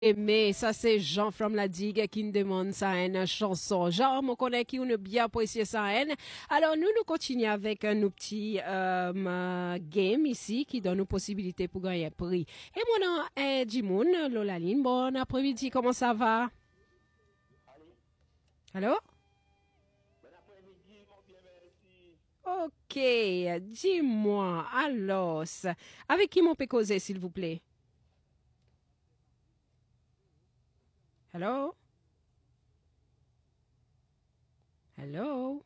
Mais ça, c'est Jean from la Digue qui nous demande ça, une chanson. Jean, on connaît qui on a bien apprécié ça. Alors, nous continuons avec nos petits game ici qui donne nous possibilité pour gagner un prix. Et mon nom est Jimoun, Lolaline. Bon après-midi, comment ça va? Allô? Ok, dis-moi, alors, avec qui m'on peut causer, s'il vous plaît? Hello? Hello?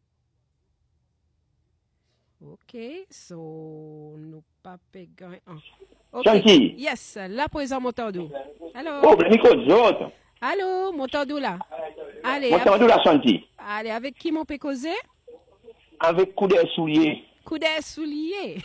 Ok, so nous pas pegan. Ok. Chanti. Yes, là présent Montandou. Hello? Oh, ben Nico Zot. Allô, Montandou là. Allez, Montandou la Chanti. allez, avec qui m'on peut causer? Avec coup des souliers. Coup des souliers.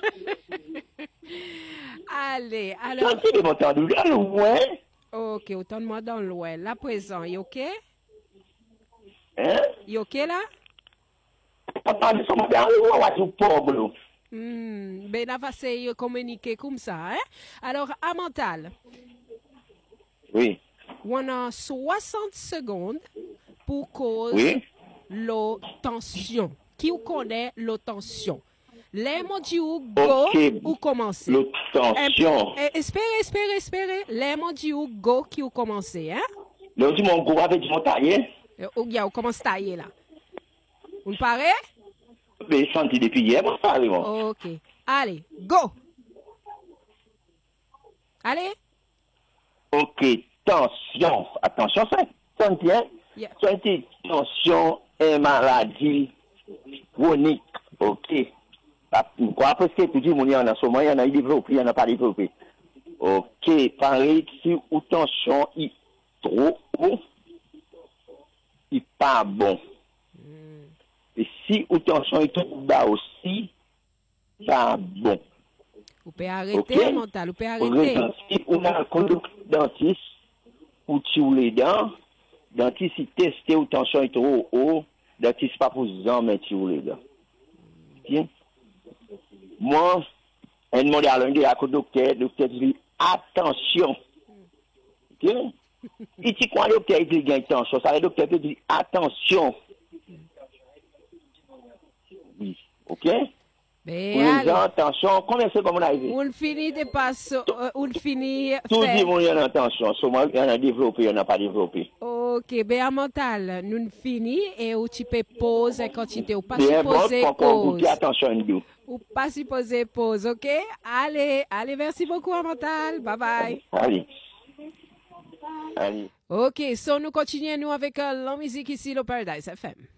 Allez, alors. Chanti de Montandou, là, ouais. Ok, autant de moi dans l'ouest. Là présent, y ok? Hein? Y ok là? Montandou, ça m'a bien le ouais, tout pauvre. Ben là, va se communiquer comme ça, hein? Alors, à mental, Oui. on a 60 secondes pour cause Oui. la tension. Qui vous connaît la tension? Les mots du go Ok. ou commencer? Le tension. Espérez. Les mots du go qui vous commencez, hein? Le dit mon gros avec mon taillé. Ou bien, vous commencez à tailler là. Vous le parlez? Mais Chanti depuis hier, mon carrément. Ok. Allez, go! Allez? Ok, tension. Attention, ça. Chanti, hein? Yeah. Chanti, tension est maladie chronique. Ok. Quoi, parce que tu dis, mon y en a sûrement, il y en a développé, il y en a pas développé. Ok, pareil, si ou tension est trop haut, il pas bon. Et si ou tension est trop bas aussi, pas bon. Vous pouvez arrêter, Ok. mental. Vous pouvez arrêter. Si on a un conducteur dentiste pour tuer les dents, dentiste il teste ou tension est trop haut, dentiste pas pour en mettre tuer les dents. Ok. Moi, un demande à l'un de docteur dit attention. Ok? Il dit quoi le docteur il dit gagne tension, ça le docteur peut dire attention. Oui, ok? Mais Pour les allez, gens, attention, combien de secondes on a arrivé? on finit de passer, on finit Tout faire. dit mon y en a attention, seulement il y en a développé, il y en a pas développé. Ok, ben à mental, nous finit et où tu peux poser quantité ou pas Bien bon, supposé pour pause. goûter attention nous. Ou pas supposé pause, ok? Allez, merci beaucoup à mental. Bye bye. Allez. Allez. Ok, so nous continuons nous avec la musique ici, le Paradise FM.